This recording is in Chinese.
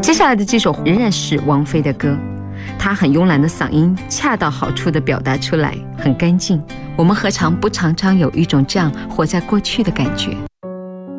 接下来的这首仍然是王菲的歌，她很慵懒的嗓音恰到好处地表达出来，很干净。我们何尝不常常有一种这样活在过去的感觉？